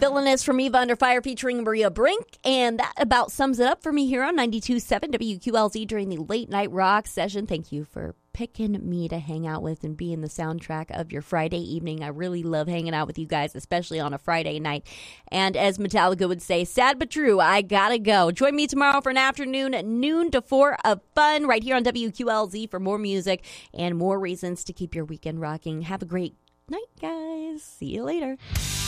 Villainous from Eva Under Fire featuring Maria Brink. And that about sums it up for me here on 92.7 WQLZ during the Late Night Rock session. Thank you for picking me to hang out with and being the soundtrack of your Friday evening. I really love hanging out with you guys, especially on a Friday night. And as Metallica would say, sad but true, I gotta go. Join me tomorrow for an afternoon, noon to 4 of fun right here on WQLZ for more music and more reasons to keep your weekend rocking. Have a great night, guys. See you later.